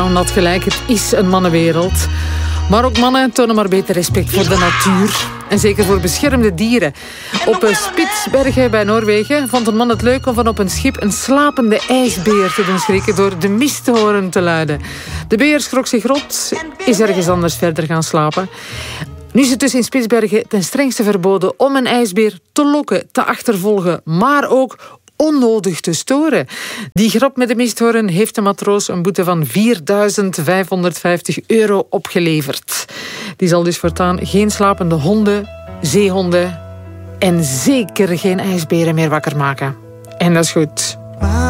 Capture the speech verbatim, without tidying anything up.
Had gelijk, het is een mannenwereld. Maar ook mannen tonen maar beter respect voor de natuur. En zeker voor beschermde dieren. Op Spitsbergen bij Noorwegen vond een man het leuk om van op een schip een slapende ijsbeer te doen schrikken door de misthoorn te luiden. De beer schrok zich rot, is ergens anders verder gaan slapen. Nu is het dus in Spitsbergen ten strengste verboden om een ijsbeer te lokken, te achtervolgen, maar ook onnodig te storen. Die grap met de misthoorn heeft de matroos een boete van vierduizend vijfhonderdvijftig euro opgeleverd. Die zal dus voortaan geen slapende honden, zeehonden en zeker geen ijsberen meer wakker maken. En dat is goed.